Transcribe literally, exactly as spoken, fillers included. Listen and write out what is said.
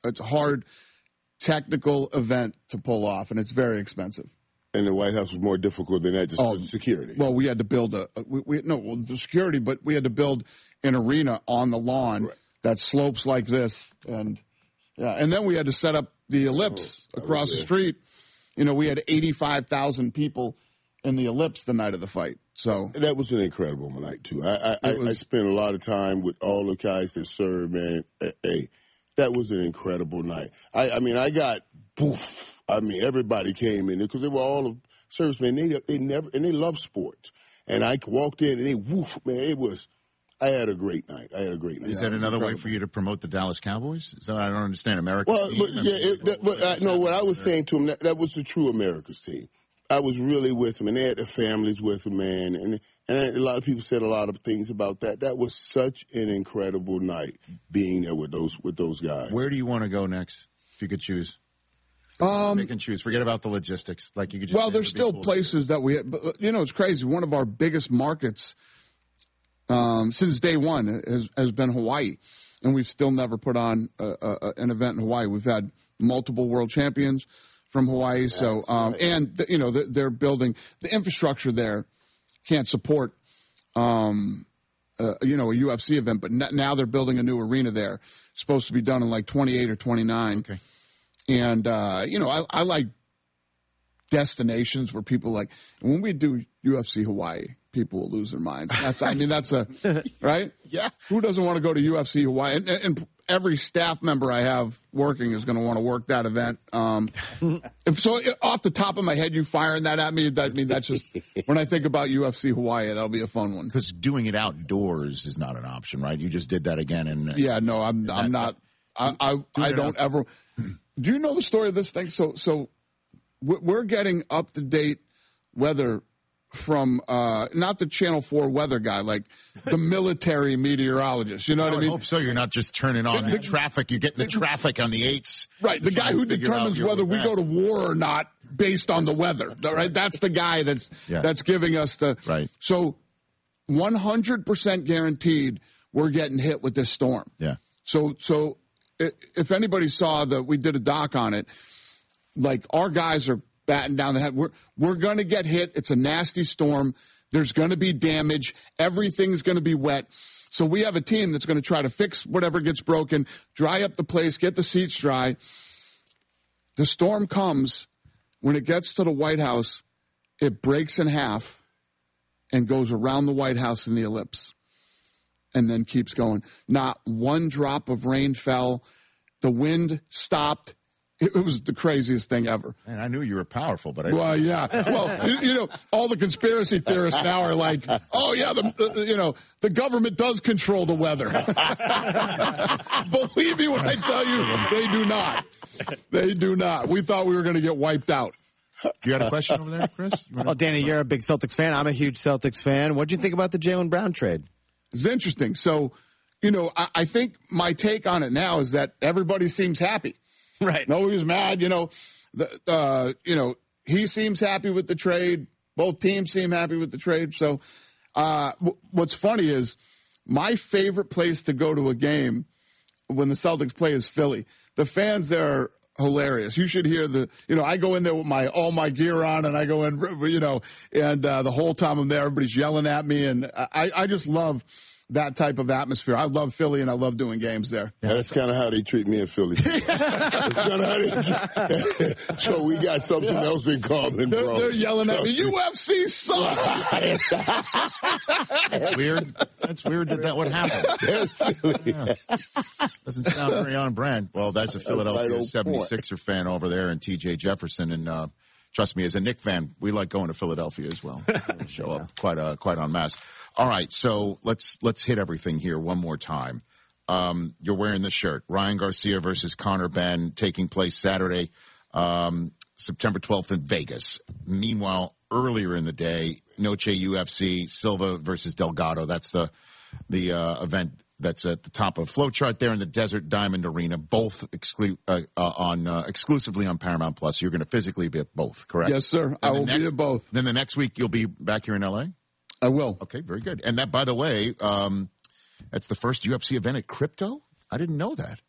it's a hard technical event to pull off, and it's very expensive. And the White House was more difficult than that, just oh, for security. Well, we had to build a we, we no well, the security, but we had to build an arena on the lawn right. that slopes like this, and yeah, and then we had to set up the ellipse oh, across the street. You know, we had eighty-five thousand people in the ellipse the night of the fight. So that was an incredible night too. I I, was, I spent a lot of time with all the guys that served, man. Hey, that was an incredible night. I, I mean, I got poof. I mean, everybody came in because they were all servicemen. They they never and they love sports. And I walked in and they woof, man. It was. I had a great night. I had a great night. Is that another way for you to promote the Dallas Cowboys? So I don't understand America's well, team. But, yeah, it, that, but I, no. What I was saying to them, that, that was the true America's team. I was really with them, and they had their families with them, man. And and a lot of people said a lot of things about that. That was such an incredible night, being there with those with those guys. Where do you want to go next, if you could choose? Um, they can choose. Forget about the logistics. Like you could. Just well, there's still cool places that we. But, you know, it's crazy. One of our biggest markets. Um, since day one has, has been Hawaii, and we've still never put on a, a, an event in Hawaii. We've had multiple world champions from Hawaii, That's so um, right. and you know they're building the infrastructure there can't support um, uh, you know a U F C event, but now they're building a new arena there. It's supposed to be done in like twenty-eight or twenty-nine, okay. And uh, you know I, I like destinations where people like when we do U F C Hawaii. People will lose their minds. That's, I mean, that's a, right? Yeah. Who doesn't want to go to U F C Hawaii? And, and every staff member I have working is going to want to work that event. Um, if so, off the top of my head, you firing that at me, that, I mean, that's just, when I think about U F C Hawaii, that'll be a fun one. Because doing it outdoors is not an option, right? You just did that again. And yeah, no, I'm, that, I'm not, I, I, I don't ever, do you know the story of this thing? So, so we're getting up to date weather from uh not the Channel four weather guy, like the military meteorologist. You know what I, I mean? I hope so. You're not just turning on the, the traffic. You're getting the traffic on the eights. Right. The guy who determines whether we go to war or not based on the weather. Right. That's the guy that's yeah. that's giving us the right. So one hundred percent guaranteed we're getting hit with this storm. Yeah. So so if anybody saw that we did a doc on it, like our guys are batting down the head. We're, we're going to get hit. It's a nasty storm. There's going to be damage. Everything's going to be wet. So we have a team that's going to try to fix whatever gets broken, dry up the place, get the seats dry. The storm comes. When it gets to the White House, it breaks in half and goes around the White House in the ellipse and then keeps going. Not one drop of rain fell. The wind stopped. It was the craziest thing ever. Man, I knew you were powerful, but I well, yeah. Well, you, you know, all the conspiracy theorists now are like, "Oh yeah, the, the you know the government does control the weather." Believe me when I tell you, they do not. They do not. We thought we were going to get wiped out. You got a question over there, Chris? You well, Danny, you're a big Celtics fan. I'm a huge Celtics fan. What do you think about the Jaylen Brown trade? It's interesting. So, you know, I, I think my take on it now is that everybody seems happy. Right. Nobody's mad. You know, the, uh, you know, he seems happy with the trade. Both teams seem happy with the trade. So, uh, w- what's funny is my favorite place to go to a game when the Celtics play is Philly. The fans there are hilarious. You should hear the, you know, I go in there with my, all my gear on and I go in, you know, and, uh, the whole time I'm there, everybody's yelling at me. And I, I just love that type of atmosphere. I love Philly, and I love doing games there. Yeah, that's kind of how they treat me in Philly. So we got something yeah. else in common, they're, bro. They're yelling at me, U F C sucks! That's weird. That's weird that that would happen. Yeah. Doesn't sound very on brand. Well, that's a Philadelphia that's right seventy-sixer fan over there, and T J Jefferson, and uh, trust me, as a Knicks fan, we like going to Philadelphia as well. We'll show yeah. up quite uh, quite en masse. All right, so let's let's hit everything here one more time. Um, you're wearing the shirt. Ryan Garcia versus Conor Benn taking place Saturday, um, September twelfth in Vegas. Meanwhile, earlier in the day, Noche U F C, Silva versus Delgado. That's the the uh, event that's at the top of flow chart there in the Desert Diamond Arena, both exclu- uh, uh, on uh, exclusively on Paramount Plus. You're going to physically be at both, correct? Yes, sir. And I will next, be at both. Then the next week you'll be back here in L A? I will. Okay, very good. And that, by the way, um, that's the first U F C event at Crypto? I didn't know that.